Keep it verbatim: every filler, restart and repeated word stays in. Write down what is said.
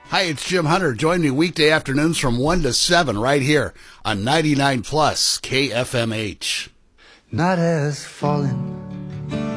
Hi, it's Jim Hunter. Join me weekday afternoons from one to seven right here on ninety-nine plus K F M H. Night has fallen